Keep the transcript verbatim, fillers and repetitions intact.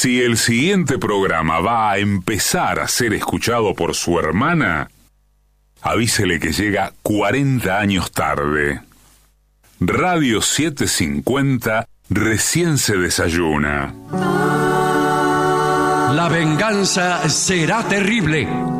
Si el siguiente programa va a empezar a ser escuchado por su hermana, avísele que llega cuarenta años tarde. Radio setecientos cincuenta recién se desayuna. La venganza será terrible.